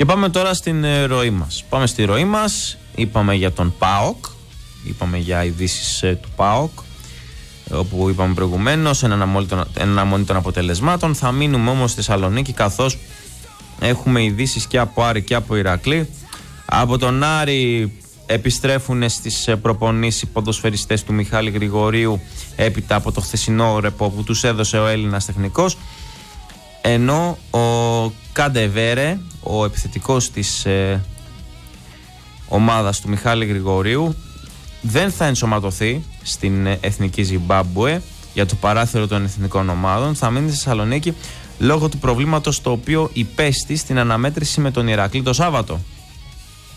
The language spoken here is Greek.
Και πάμε τώρα στην ροή μας. Πάμε στη ροή μας. Είπαμε για τον ΠΑΟΚ. Είπαμε για ειδήσεις του ΠΑΟΚ, όπου είπαμε προηγουμένως αναμονή των αποτελεσμάτων. Θα μείνουμε όμως στη Θεσσαλονίκη, καθώς έχουμε ειδήσεις και από Άρη και από Ηρακλή. Από τον Άρη επιστρέφουν στις προπονήσεις οι ποδοσφαιριστές του Μιχάλη Γρηγορίου έπειτα από το χθεσινό ρεπό που τους έδωσε ο Έλληνας τεχνικός, ενώ ο Καντεβέρε, ο επιθετικός της ομάδας του Μιχάλη Γρηγορίου, δεν θα ενσωματωθεί στην Εθνική Ζιμπάμπουε για το παράθυρο των εθνικών ομάδων. Θα μείνει στη Θεσσαλονίκη λόγω του προβλήματος το οποίο υπέστη στην αναμέτρηση με τον Ηρακλή το Σάββατο.